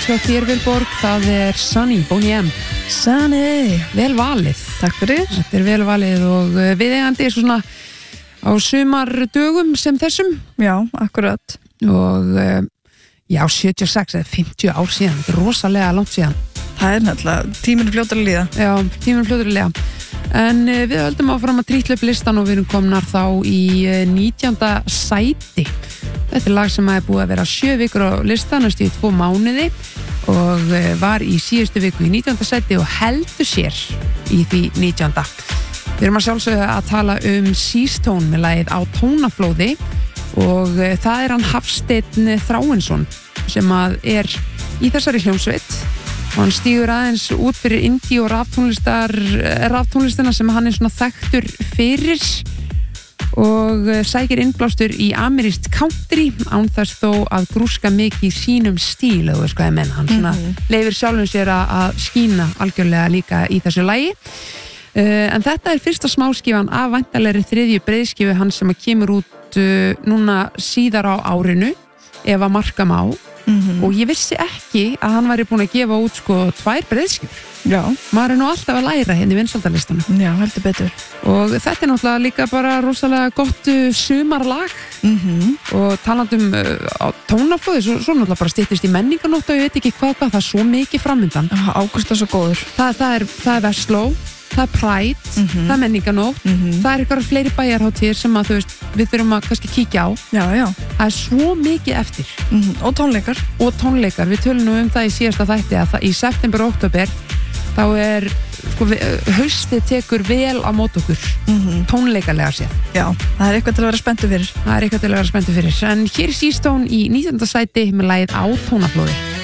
hjá þér Vilborg, það Sunny, Boney M. Sunny. Vel valið. Takk fyrir. Þetta vel valið og viðeigandi svona á sumardögum sem þessum. Já, akkurat. Og já, 76 eða 50 ár síðan, þetta rosalega langt síðan. Það náttúrulega, tíminn fljótur að líða. Já, tíminn fljótur að líða. En við höldum áfram að trítla upp listan og við erum komnar þá í 19. sæti. Þetta lag sem er búið að vera 7 vikur á listan, næstu í 2 mánuði og var í síðustu viku í 19. sæti og heldur sér í því 19. Við erum að sjálfsögðu að tala Seastone með lagið Á tónaflóði og það hann Hafsteinn Þráinsson sem að í þessari hljómsveit og hann stígur aðeins út fyrir indie og raftónlistina sem hann svona þekktur fyrir og sækir innblástur í amerískt country án þess þó að grúska mikið í sínum stíl eða sko ég menn, hann svona leifir sjálfum sér að skína algjörlega líka í þessu lagi en þetta fyrsta smáskífan af væntanlegri 3. breiðskífu hann sem að kemur út núna síðar á árinu ef að marka má og ég vissi ekki að hann væri búin að gefa út sko 2 breiðskífur. Já. Maður nú alltaf að læra hérna í vinsældalistanum. Já, heldur betur. Og þetta náttúrulega líka bara rosalega gott sumarlag og talandum á tónaflóði, svo náttúrulega bara styttist í menninganótt og ég veit ekki hvað, það svo mikið framöndan. Ágúst svo góður. Það Vestló, það Pride, það menninganótt, það eitthvað fleiri bæjarhátíðir sem að þú veist, við þurfum að kannski kíkja á. Já, já. Það svo mikið eftir. Og tónleikar. Og tónleikar, við tölum nú það í síðasta þætti að í september og október þá sko, haustið tekur vel á mót okkur tónleikalega séð. Já, það eitthvað til að vera spenntur fyrir. En hér Seastone í 19. sæti með lagið Á tónaflóði.